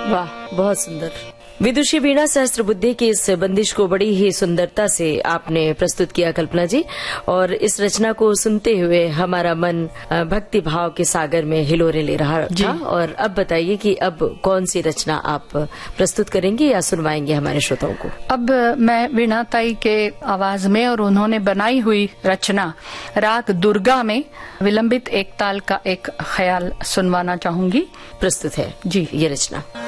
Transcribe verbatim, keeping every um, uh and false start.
वाह, बहुत सुंदर। विदुषी वीणा सहस्त्रबुद्धे की इस बंदिश को बड़ी ही सुंदरता से आपने प्रस्तुत किया कल्पना जी, और इस रचना को सुनते हुए हमारा मन भक्ति भाव के सागर में हिलोरे ले रहा था। और अब बताइए कि अब कौन सी रचना आप प्रस्तुत करेंगे या सुनवाएंगे हमारे श्रोताओं को? अब मैं वीणा ताई के आवाज में और उन्होंने बनाई हुई रचना राग दुर्गा में विलंबित एक ताल का एक ख्याल सुनवाना चाहूंगी। प्रस्तुत है जी ये रचना।